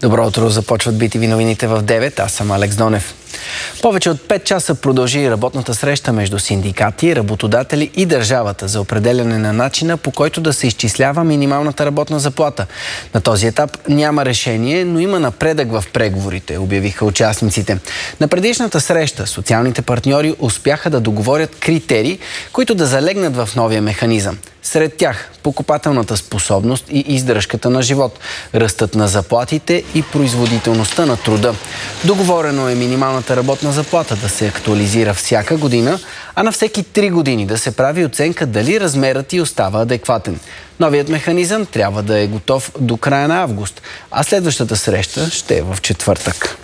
Добро утро, започват BTV новините в 9. Аз съм Алекс Донев. Повече от 5 часа продължи работната среща между синдикати, работодатели и държавата за определяне на начина, по който да се изчислява минималната работна заплата. На този етап няма решение, но има напредък в преговорите, обявиха участниците. На предишната среща социалните партньори успяха да договорят критерии, които да залегнат в новия механизъм. Сред тях покупателната способност и издръжката на живот, ръстът на заплатите и производителността на труда. Договорено е минималната работна заплата да се актуализира всяка година, а на всеки 3 години да се прави оценка дали размерът й остава адекватен. Новият механизъм трябва да е готов до края на август, а следващата среща ще е в четвъртък.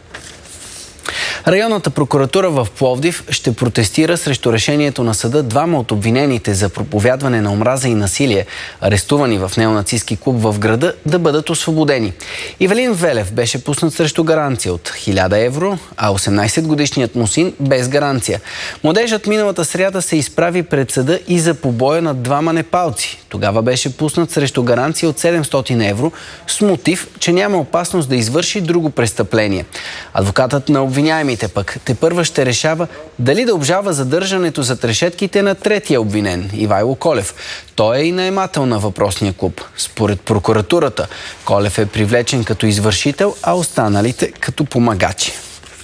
Районната прокуратура в Пловдив ще протестира срещу решението на съда двама от обвинените за проповядване на омраза и насилие, арестувани в неонацистки клуб в града, да бъдат освободени. Ивелин Велев беше пуснат срещу гаранция от 1000 евро, а 18-годишният му син без гаранция. Младежът миналата сряда се изправи пред съда и за побоя на двама непалци. Тогава беше пуснат срещу гаранция от 700 евро с мотив, че няма опасност да извърши друго престъпление. Адвокатът на обвиняемите пък тепърва ще решава дали да обжалва задържането за трешетките на третия обвинен, Ивайло Колев. Той е и наемател на въпросния клуб. Според прокуратурата, Колев е привлечен като извършител, а останалите като помагачи.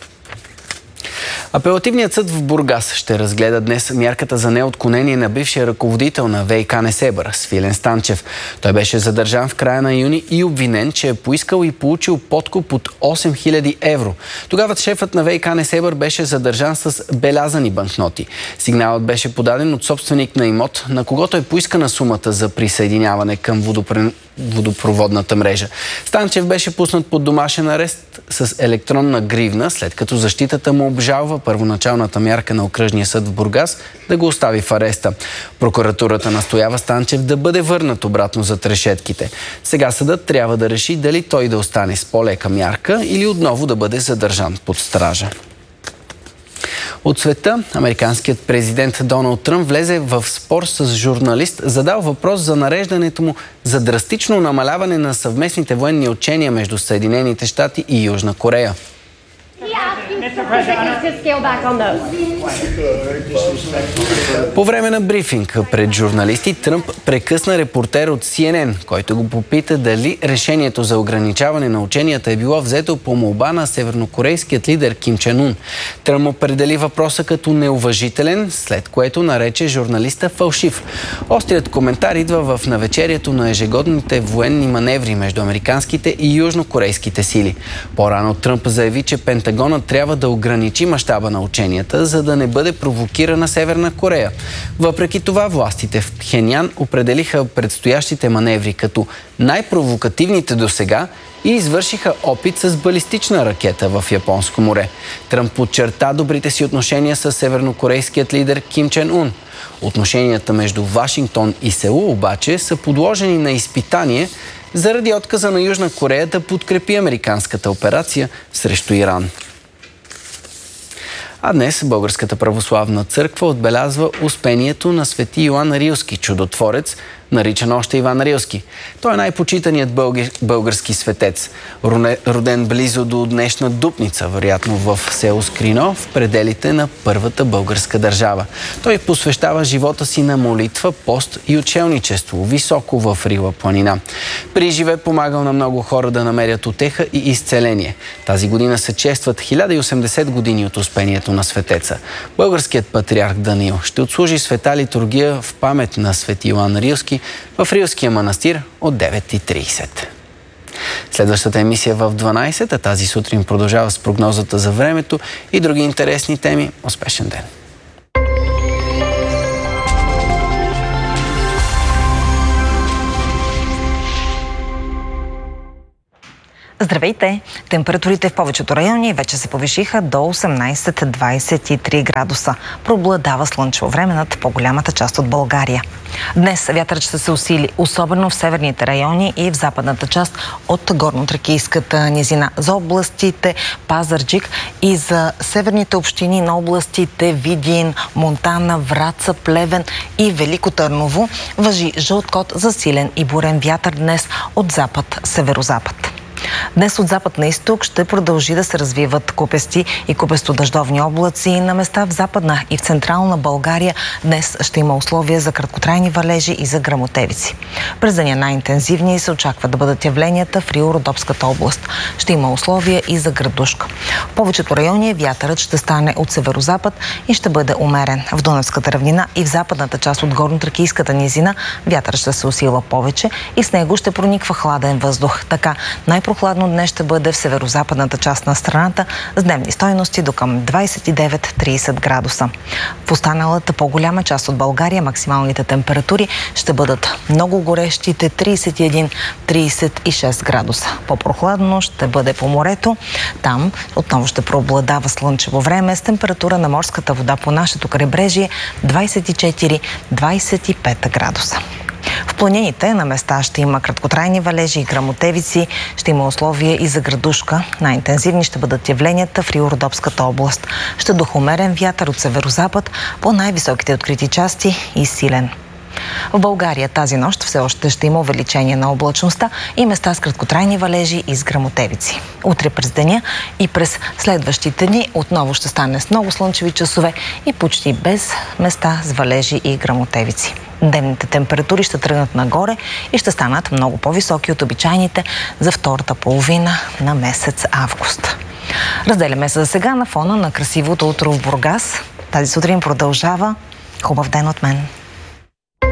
Апелативният съд в Бургас ще разгледа днес мярката за неотклонение на бившия ръководител на ВиК Несебър, Свилен Станчев. Той беше задържан в края на юни и обвинен, че е поискал и получил подкуп от 8000 евро. Тогава шефът на ВиК Несебър беше задържан с белязани банкноти. Сигналът беше подаден от собственик на имот, на когото е поискана сумата за присъединяване към водопроводната мрежа. Станчев беше пуснат под домашен арест с електронна гривна, след като защитата му обжалва първоначалната мярка на окръжния съд в Бургас да го остави в ареста. Прокуратурата настоява Станчев да бъде върнат обратно за трешетките. Сега съдът трябва да реши дали той да остане с по-лека мярка или отново да бъде задържан под стража. От света, американският президент Доналд Тръмп влезе в спор с журналист, задал въпрос за нареждането му за драстично намаляване на съвместните военни учения между Съединените щати и Южна Корея. По време на брифинг пред журналисти Тръмп прекъсна репортер от CNN, който го попита дали решението за ограничаване на ученията е било взето по молба на севернокорейският лидер Ким Чен Ун. Тръмп определи въпроса като неуважителен, след което нарече журналиста фалшив. Острият коментар идва в навечерието на ежегодните военни маневри между американските и южнокорейските сили. По-рано Тръмп заяви, че Пентагонът трябва да ограничи мащаба на ученията, за да не бъде провокирана Северна Корея. Въпреки това, властите в Пхенян определиха предстоящите маневри като най-провокативните досега и извършиха опит с балистична ракета в Японско море. Тръмп подчерта добрите си отношения с севернокорейският лидер Ким Чен Ун. Отношенията между Вашингтон и Сеул обаче са подложени на изпитание заради отказа на Южна Корея да подкрепи американската операция срещу Иран. А днес Българската православна църква отбелязва успението на свети Йоан Рилски, чудотворец, наричан още Иван Рилски. Той е най-почитаният български светец, роден близо до днешна Дупница, вероятно в село Скрино, в пределите на първата българска държава. Той посвещава живота си на молитва, пост и учелничество, високо в Рила планина. При живе помагал на много хора да намерят утеха и изцеление. Тази година се честват 1080 години от успението на светеца. Българският патриарх Даниил ще отслужи света литургия в памет на свети Йоан Рилски в Рилския манастир от 9:30. Следващата емисия в 12, а тази сутрин продължава с прогнозата за времето и други интересни теми. Успешен ден! Здравейте! Температурите в повечето райони вече се повишиха до 18-23 градуса. Преобладава слънчево време над по-голямата част от България. Днес вятърът ще се усили, особено в северните райони и в западната част от горнотракийската низина. За областите Пазарджик и за северните общини на областите Видин, Монтана, Враца, Плевен и Велико Търново важи жълт код за силен и бурен вятър днес от запад-северозапад. Днес от запад на изток ще продължи да се развиват купести и купесто-дъждовни облаци. На места в Западна и в Централна България днес ще има условия за краткотрайни валежи и за гръмотевици. През деня най-интензивни се очаква да бъдат явленията в Рио-Родопската област. Ще има условия и за градушка. В повечето райони вятърът ще стане от северозапад и ще бъде умерен. В Дунавската равнина и в западната част от горно-тракийската низина вятърът ще се усилва повече и с него ще прониква хладен въздух. Така най-прохладно днес ще бъде в северозападната част на страната с дневни стойности до към 29-30 градуса. В останалата по-голяма част от България максималните температури ще бъдат много горещите 31-36 градуса. По-прохладно ще бъде по морето. Там отново ще преобладава слънчево време с температура на морската вода по нашето крайбрежие 24-25 градуса. В планините на места ще има краткотрайни валежи и гръмотевици, ще има условия и за градушка. Най-интензивни ще бъдат явленията в Рио-Родопската област. Ще духа умерен вятър от северозапад по най-високите открити части и силен. В България тази нощ все още ще има увеличение на облачността и места с краткотрайни валежи и с гръмотевици. Утре през деня и през следващите дни отново ще стане с много слънчеви часове и почти без места с валежи и гръмотевици. Дневните температури ще тръгнат нагоре и ще станат много по-високи от обичайните за втората половина на месец август. Разделяме се за сега на фона на красивото утро в Бургас. Тази сутрин продължава. Хубав ден от мен!